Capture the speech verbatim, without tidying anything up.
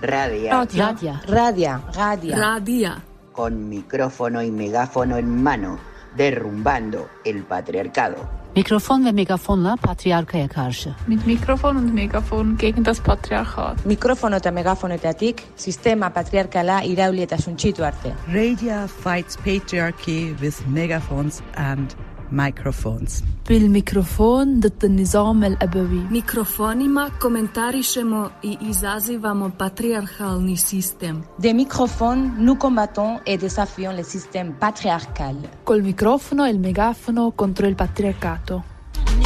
Radia. Radia. Radia. Radia. Radia. Con micrófono y megáfono en mano, derrumbando el patriarcado. Mikrofon ve megafonla patriarkaya karşı. Mit Mikrofon und Megafon gegen das Patriarchat. Mikrofono eta megafonoetatik sistema patriarkala irauli eta suntsitu arte. Radia fights patriarchy with megaphones and microphones. بالميكروفون ضد النظام الأبوي. Mikrofonima komentarišemo i izazivamo patriarhalni sistem. Des microphones, nous combattons et désafions le système patriarcal. Col microfono e il megafono contro il patriarcato.